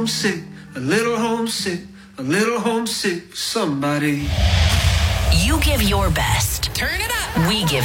homesick, a little homesick, a little homesick for somebody. You give your best. Turn it up. We give